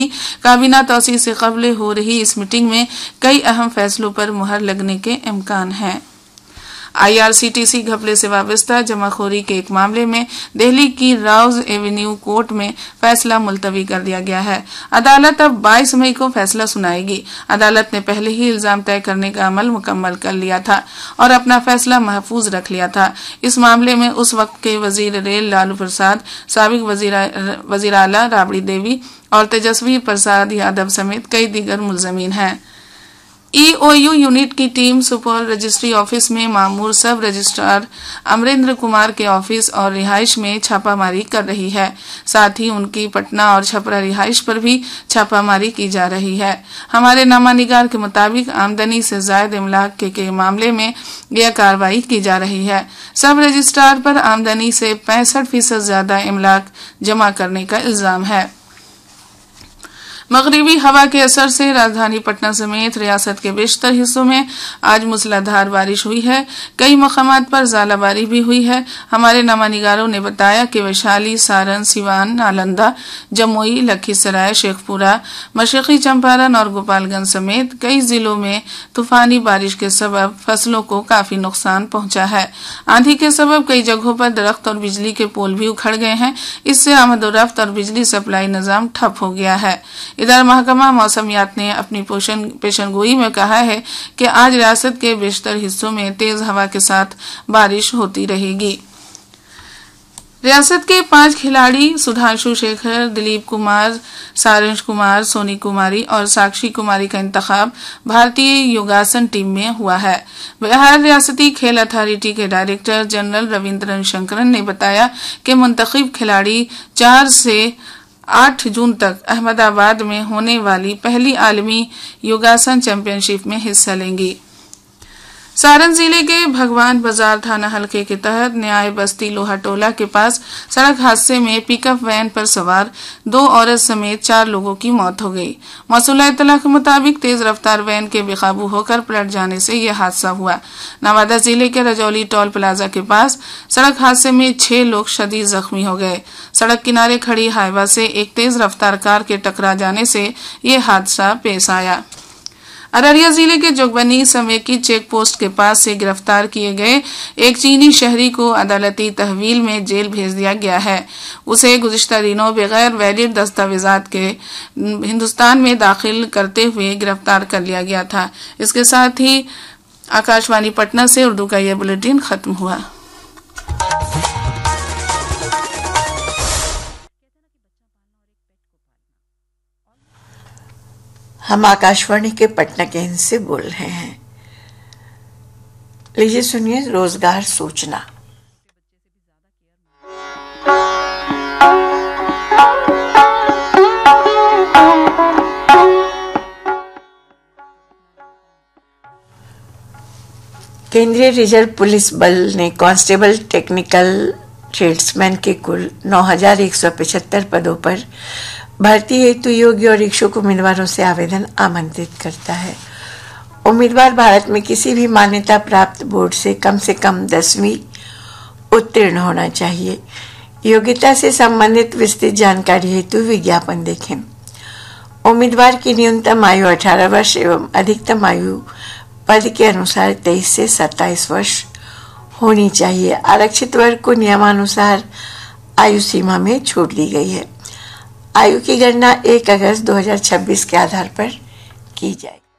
काबीना तौसीह से कबल हो रही इस मीटिंग में कई अहम फैसलों पर मुहर लगने के इम्कान हैं। IRCTC घपले से वाबस्ता जमाखोरी के एक मामले में दिल्ली की राउज एवेन्यू कोर्ट में फैसला मुलतवी कर दिया गया है। अदालत अब 22 मई को फैसला सुनाएगी। अदालत ने पहले ही इल्जाम तय करने का अमल मुकम्मल कर लिया था और अपना फैसला महफूज रख लिया था। इस मामले में उस वक्त के वजीर रेल लालू प्रसाद, साबिक वजीर आला राबड़ी देवी और तेजस्वी प्रसाद यादव समेत कई दीगर मुलजमीन हैं। EOU यूनिट की टीम सुपौल रजिस्ट्री ऑफिस में मामूर सब रजिस्ट्रार अमरेंद्र कुमार के ऑफिस और रिहाइश में छापामारी कर रही है। साथ ही उनकी पटना और छपरा रिहाइश पर भी छापामारी की जा रही है। हमारे नामानिगार के मुताबिक आमदनी से जायद इमलाक के मामले में यह कार्रवाई की जा रही है। सब रजिस्ट्रार पर आमदनी से 65% ज्यादा इमलाक जमा करने का इल्जाम है। मगरिबी हवा के असर से राजधानी पटना समेत रियासत के बेशतर हिस्सों में आज मूसलाधार बारिश हुई है। कई मकामात पर ज़ालाबारी भी हुई है। हमारे नामानिगारों ने बताया कि वैशाली, सारण, सिवान, नालंदा, जमुई, लखीसराय, शेखपुरा, मशरक़ी चंपारण और गोपालगंज समेत कई जिलों में तूफानी बारिश के सबब फसलों को काफी नुकसान पहुंचा है। आंधी के सबब कई जगहों पर दरख्त और बिजली के पोल भी उखड़ गए हैं। इससे आमदोरफ्त और बिजली सप्लाई निजाम ठप हो गया है। इधर महकमा मौसमियात ने अपनी पेशनगोई में कहा है कि आज रियासत के बेशतर हिस्सों में तेज हवा के साथ बारिश होती रहेगी। रियासत के 5 खिलाड़ी सुधांशु शेखर, दिलीप कुमार, सारंश कुमार, सोनी कुमारी और साक्षी कुमारी का इंतखाब भारतीय योगासन टीम में हुआ है। बिहार रियासती खेल अथॉरिटी के डायरेक्टर जनरल रविंद्रन शंकरन ने बताया कि मुंतखब खिलाड़ी 4 से 8 जून तक अहमदाबाद में होने वाली पहली आलमी योगासन चैंपियनशिप में हिस्सा लेंगी। सारण जिले के भगवान बाजार थाना हलके के तहत न्याय बस्ती लोहा टोला के पास सड़क हादसे में पिकअप वैन पर सवार 2 औरत समेत 4 लोगों की मौत हो गई। मौसूला इत्तला के मुताबिक तेज रफ्तार वैन के बेकाबू होकर पलट जाने से यह हादसा हुआ। नवादा जिले के रजौली टोल प्लाजा के पास सड़क हादसे में 6 लोग शदीद जख्मी हो गए। सड़क किनारे खड़ी हाईवा से एक तेज रफ्तार कार के टकरा जाने से यह हादसा पेश आया। अररिया जिले के जोगबनी समेकी चेक पोस्ट के पास से गिरफ्तार किए गए एक चीनी शहरी को अदालती तहवील में जेल भेज दिया गया है। उसे गुज़िश्ता दिनों बगैर वैलिड दस्तावेजात के हिंदुस्तान में दाखिल करते हुए गिरफ्तार कर लिया गया था। इसके साथ ही आकाशवाणी पटना से उर्दू का यह बुलेटिन खत्म हुआ। हम आकाशवाणी के पटना केंद्र से बोल रहे हैं। लीजिए सुनिए रोजगार सूचना। केंद्रीय रिजर्व पुलिस बल ने कांस्टेबल टेक्निकल ट्रेड्समैन के कुल 9,175 पदों पर भर्ती हेतु योग्य और इच्छुक उम्मीदवारों से आवेदन आमंत्रित करता है। उम्मीदवार भारत में किसी भी मान्यता प्राप्त बोर्ड से कम 10वीं उत्तीर्ण होना चाहिए। योग्यता से संबंधित विस्तृत जानकारी हेतु विज्ञापन देखें। उम्मीदवार की न्यूनतम आयु 18 वर्ष एवं अधिकतम आयु पद के अनुसार 23 से 27 वर्ष होनी चाहिए। आरक्षित वर्ग को नियमानुसार आयु सीमा में छूट दी गई है। आयु की गणना 1 अगस्त 2026 के आधार पर की जाएगी।